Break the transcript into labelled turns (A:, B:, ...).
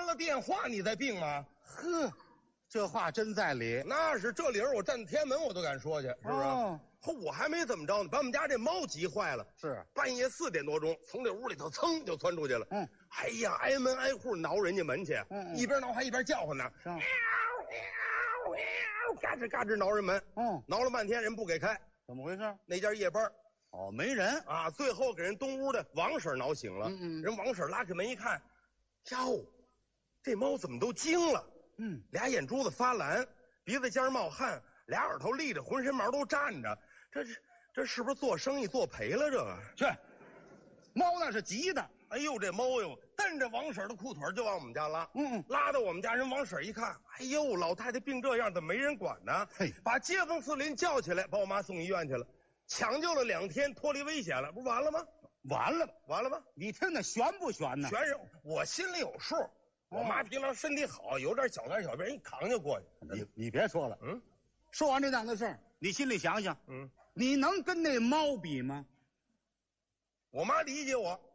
A: 了电话你再病吗？
B: 呵，这话真在理。
A: 那是这理儿，我站天安门我都敢说去，是不是？
B: 哦
A: 我还没怎么着呢，把我们家这猫急坏了。
B: 是
A: 半夜4点多钟，从这屋里头噌就窜出去了。哎呀，挨门挨户挠人家门去，一边挠还一边叫唤呢，
B: 是
A: 喵喵喵，嘎吱嘎吱挠人门。挠了半天人不给开，
B: 怎么回事？
A: 那家夜班
B: 哦，没人
A: 啊，最后给人东屋的王婶挠醒了。人王婶拉开门一看，哟，这猫怎么都惊了？俩眼珠子发蓝，鼻子尖冒汗，俩耳朵立着，浑身毛都站着。这是不是做生意做赔了？这个
B: 去，猫那是急的。
A: 哎呦，这猫哟，蹬着王婶的裤腿就往我们家拉。拉到我们家，人王婶一看，哎呦，老太太病这样，怎么没人管呢？
B: 嘿，
A: 把街坊四邻叫起来，把我妈送医院去了，抢救了2天，脱离危险了，不是完了吗？
B: 完了吧？
A: 完了吧？
B: 你听那悬不悬呢？
A: 全是我心里有数。我妈平常身体好，有点小灾小病，一扛就过去。
B: 你别说了。说完这档子事儿，你心里想想，你能跟那猫比吗？
A: 我妈理解我。